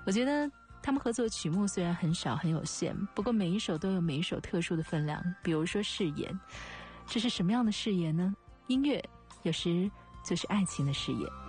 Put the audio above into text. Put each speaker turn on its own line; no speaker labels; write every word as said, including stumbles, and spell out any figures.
我觉得他们合作的曲目虽然很少很有限，不过每一首都有每一首特殊的分量。比如说誓言，这是什么样的誓言呢？音乐有时就是爱情的誓言。